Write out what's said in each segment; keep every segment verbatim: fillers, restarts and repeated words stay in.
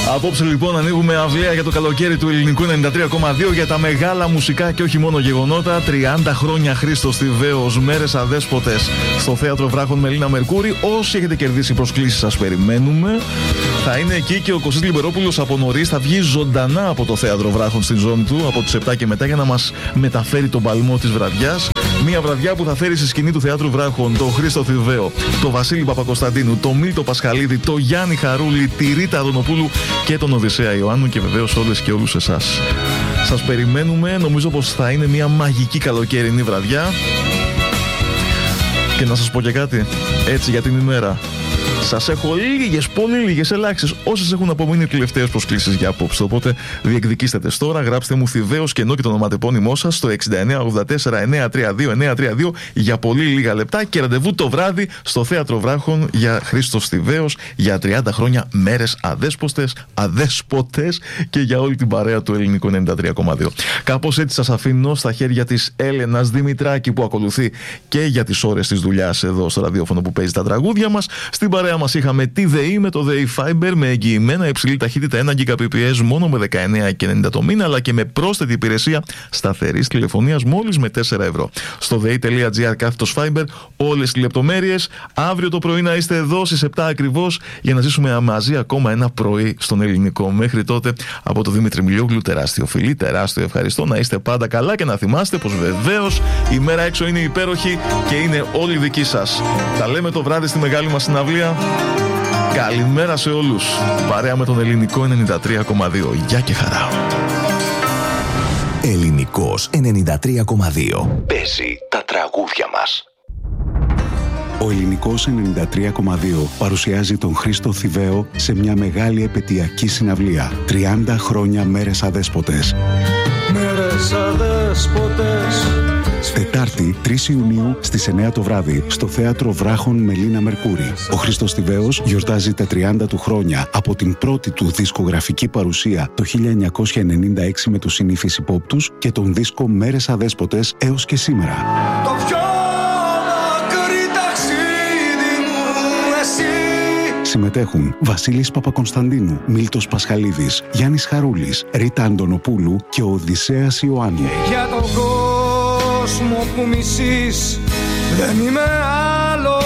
Απόψε λοιπόν ανοίγουμε αυλαία για το καλοκαίρι του ελληνικού ενενήντα τρία κόμμα δύο για τα μεγάλα μουσικά και όχι μόνο γεγονότα. τριάντα χρόνια Χρήστος Θηβαίος, μέρες αδέσποτες στο Θέατρο Βράχων με Λίνα Μερκούρη. Όσοι έχετε κερδίσει προσκλήσεις, σας περιμένουμε. Θα είναι εκεί και ο Κωστής Λιμπερόπουλος από νωρίς. Θα βγει ζωντανά από το Θέατρο Βράχων στην ζώνη του από τις επτά και μετά για να μας μεταφέρει τον παλμό της βραδιάς. Μια βραδιά που θα φέρει στη σκηνή του Θεάτρου Βράχων τον Χρήστο Θηβαίο, τον Βασίλη Παπακοσταντίνου, τον Μίλτο Πασχαλίδη, τον Γιάννη Χαρούλη, τη Ρίτα Αδωνοπούλου και τον Οδυσσέα Ιωάννου και βεβαίως όλες και όλους εσάς. Σας περιμένουμε, νομίζω πως θα είναι μια μαγική καλοκαιρινή βραδιά. Και να σας πω και κάτι, έτσι για την ημέρα. Σας έχω λίγες, πολύ λίγες, ελάχιστες, όσες έχουν απομείνει οι τελευταίες προσκλήσεις για απόψε. Οπότε διεκδικήστε τες τώρα, γράψτε μου Θηβαίος και ενώ και το ονοματεπώνυμό σας στο εξήντα εννέα ογδόντα τέσσερα εννιακόσια τριάντα δύο εννιακόσια τριάντα δύο για πολύ λίγα λεπτά και ραντεβού το βράδυ στο Θέατρο Βράχων για Χρήστος Θηβαίος για τριάντα χρόνια μέρες αδέσποτες, αδέσποτες και για όλη την παρέα του ελληνικού ενενήντα τρία κόμμα δύο. Κάπως έτσι σας αφήνω στα χέρια της Έλενας Δημητράκη που ακολουθεί και για τις ώρες της δουλειάς εδώ στο ραδιόφωνο που παίζει τα τραγούδια μας. Στην παρέα μας είχαμε τη ΔΕΗ με το ΔΕΗ Fiber με εγγυημένα υψηλή ταχύτητα ένα Gbps μόνο με δεκαεννέα και ενενήντα το μήνα, αλλά και με πρόσθετη υπηρεσία σταθερής τηλεφωνίας μόλις με τέσσερα ευρώ. Στο δei.gr κάθετος Fiber όλες οι λεπτομέρειες. Αύριο το πρωί να είστε εδώ στις επτά ακριβώς για να ζήσουμε μαζί ακόμα ένα πρωί στον ελληνικό. Μέχρι τότε από το Δημήτρη Μιλιόγλου, τεράστιο φιλί, τεράστιο ευχαριστώ. Να είστε πάντα καλά και να θυμάστε πως βεβαίως η μέρα έξω είναι υπέροχη και είναι όλη δική σας. Τα λέμε το βράδυ στη μεγάλη μας συναυλία. Καλημέρα σε όλους. Παρέα με τον ελληνικό ενενήντα τρία κόμμα δύο. Γεια και χαρά. Ελληνικός ενενήντα τρία κόμμα δύο. Παίζει τα τραγούδια μας. Ο ελληνικός ενενήντα τρία κόμμα δύο παρουσιάζει τον Χρήστο Θηβαίο σε μια μεγάλη επαιτειακή συναυλία. τριάντα χρόνια μέρες αδέσποτες. Μέρες αδέσποτες. Τετάρτη, τρεις Ιουνίου στις εννέα το βράδυ στο Θέατρο Βράχων με Λίνα Μερκούρη. Ο Χρήστος Θηβαίος γιορτάζει τα τριάντα του χρόνια από την πρώτη του δισκογραφική παρουσία το χίλια εννιακόσια ενενήντα έξι με τους συνήθεις υπόπτους και τον δίσκο Μέρες Αδέσποτες έως και σήμερα. Το πιο μακρύ ταξίδι μου εσύ. Συμμετέχουν Βασίλης Παπακοσταντίνου, Μίλτος Πασχαλίδης, Γιάννης Χαρούλης, Ρίτα Αντωνοπούλου και ο Οδυσσέας Ιωάννου. Για τον κόσμο που μισείς δεν είμαι άλλο.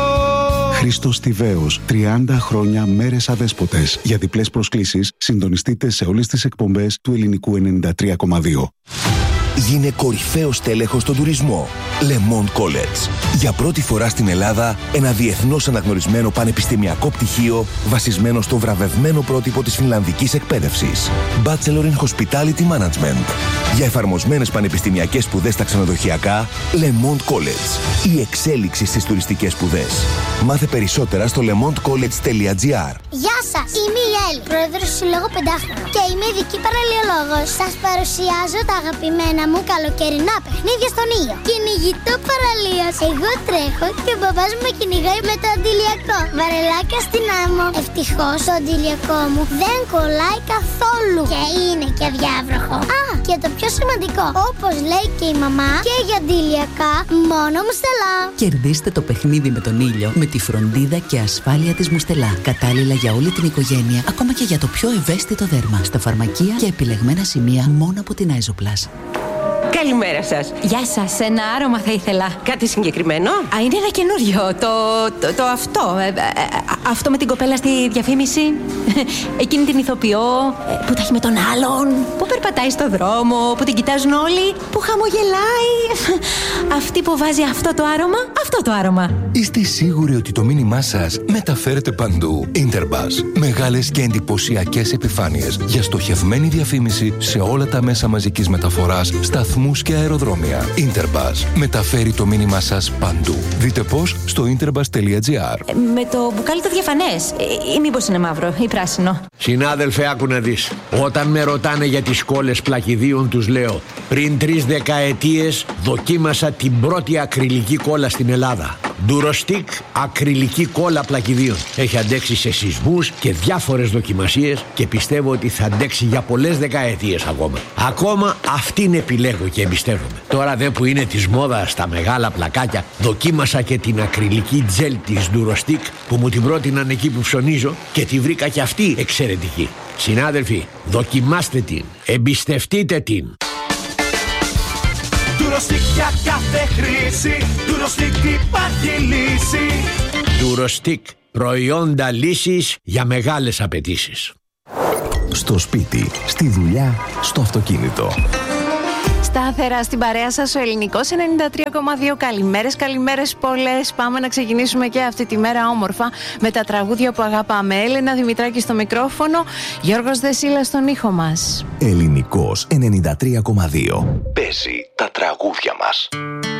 Χρήστος Θηβαίος, τριάντα χρόνια μέρες αδέσποτες. Για διπλές προσκλήσεις συντονιστείτε σε όλες τις εκπομπές του ελληνικού ενενήντα τρία κόμμα δύο. Γίνε κορυφαίος τέλεχος στον τουρισμό. Le Monde College. Για πρώτη φορά στην Ελλάδα, ένα διεθνώς αναγνωρισμένο πανεπιστημιακό πτυχίο βασισμένο στο βραβευμένο πρότυπο της φινλανδικής εκπαίδευσης. Bachelor in Hospitality Management. Για εφαρμοσμένες πανεπιστημιακές σπουδές στα ξενοδοχειακά, Le Monde College. Η εξέλιξη στις τουριστικές σπουδές. Μάθε περισσότερα στο le monde college τελεία gr. Γεια σας, είμαι η Έλλη, πρόεδρος του Συλλόγου Πεντάχρονο και είμαι ειδική παραλιολόγος. Σας παρουσιάζω τα αγαπημένα μου καλοκαιρινά παιχνίδια στον ήλιο. Κυνηγητό παραλίας. Εγώ τρέχω και ο μπαμπάς μου με κυνηγάει με το αντιλιακό. Βαρελάκια στην άμμο. Ευτυχώς το αντιλιακό μου δεν κολλάει καθόλου και είναι και αδιάβροχο. Α, και το πιο σημαντικό, όπως λέει και η μαμά, και για αντιλιακά μόνο Μουστελά. Κερδίστε το παιχνίδι με τον ήλιο με τη φροντίδα και ασφάλεια της Μουστελά. Κατάλληλα για όλη την οικογένεια, ακόμα και για το πιο ευαίσθητο δέρμα. Στα φαρμακεία και επιλεγμένα σημεία μόνο από την Άιζοπλας. Καλημέρα σας. Γεια σας, ένα άρωμα θα ήθελα. Κάτι συγκεκριμένο? Α, είναι ένα καινούριο. Το, το, το αυτό. Ε, ε, αυτό με την κοπέλα στη διαφήμιση. Εκείνη την ηθοποιό ε, που τα έχει με τον άλλον. Που περπατάει στο δρόμο, που την κοιτάζουν όλοι. Που χαμογελάει. Αυτή που βάζει αυτό το άρωμα, αυτό το άρωμα. Είστε σίγουροι ότι το μήνυμά σας μεταφέρετε παντού? Interbus. Μεγάλες και εντυπωσιακές επιφάνειες για στοχευμένη διαφήμιση σε όλα τα μέσα μαζικής μεταφοράς, σταθμούς και αεροδρόμια. Interbus. Μεταφέρει το μήνυμά σας παντού. Δείτε πώς στο interbus τελεία gr. Ε, με το μπουκάλι το διαφανές. Ε, ή μήπως είναι μαύρο ή πράσινο? Συνάδελφε, άκου να δεις. Όταν με ρωτάνε για τις κόλλες πλακιδίων, τους λέω: πριν τρεις δεκαετίες δοκίμασα την πρώτη ακριλική κόλλα στην Ελλάδα. Durostic ακριλική κόλλα πλακιδίων. Έχει αντέξει σε σεισμούς και διάφορες δοκιμασίες και πιστεύω ότι θα αντέξει για πολλές δεκαετίες ακόμα. Ακόμα αυτήν επιλέγω και εμπιστεύομαι. Τώρα δε που είναι της μόδας στα μεγάλα πλακάκια, δοκίμασα και την ακριλική τζέλ της Durostic που μου την πρότειναν εκεί που ψωνίζω και τη βρήκα και αυτή εξαιρετική. Συνάδελφοι, δοκιμάστε την, εμπιστευτείτε την. Durostic για κάθε χρήση, Durostic υπάρχει λύση. Durostic, προϊόντα λύσης για μεγάλες απαιτήσεις. Στο σπίτι, στη δουλειά, στο αυτοκίνητο. Σταθερά στην παρέα σας ο Ελληνικός ενενήντα τρία κόμμα δύο. Καλημέρες, καλημέρες πολλές. Πάμε να ξεκινήσουμε και αυτή τη μέρα όμορφα με τα τραγούδια που αγαπάμε. Έλενα Δημητράκη στο μικρόφωνο, Γιώργος Δεσίλας στον ήχο μας. Ελληνικός ενενήντα τρία κόμμα δύο. Παίζει τα τραγούδια μας.